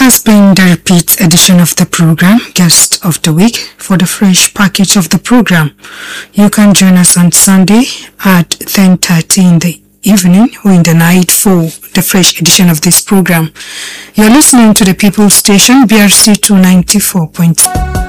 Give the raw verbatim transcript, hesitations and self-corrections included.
has been the repeat edition of the program, Guest of the Week. For the fresh package of the program, you can join us on Sunday at ten thirty in the evening or in the night for the fresh edition of this program. You're listening to the People's Station, B R C two ninety-four point